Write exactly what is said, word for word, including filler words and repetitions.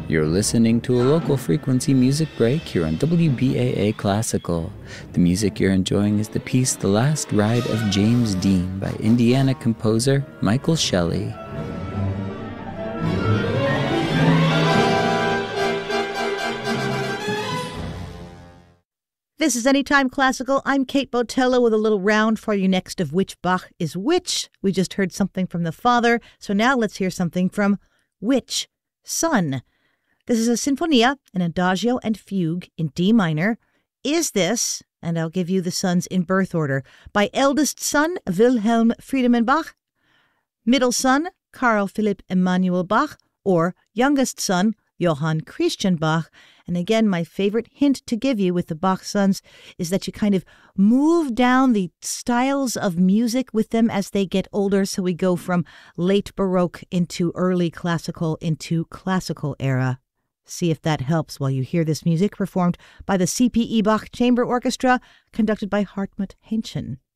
You're listening to a local frequency music break here on W B A A Classical. The music you're enjoying is the piece The Last Ride of James Dean by Indiana composer Michael Shelley. This is Anytime Classical. I'm Kate Botello with a little round for you next of which Bach is which. We just heard something from the father, so now let's hear something from which son. This is a Sinfonia, an Adagio and Fugue in D minor. Is this, and I'll give you the sons in birth order, by eldest son Wilhelm Friedemann Bach, middle son Carl Philipp Emanuel Bach, or youngest son Johann Christian Bach. And again, my favorite hint to give you with the Bach sons is that you kind of move down the styles of music with them as they get older. So we go from late Baroque into early classical into classical era. See if that helps while you hear this music performed by the C P E Bach Chamber Orchestra, conducted by Hartmut Hentschen.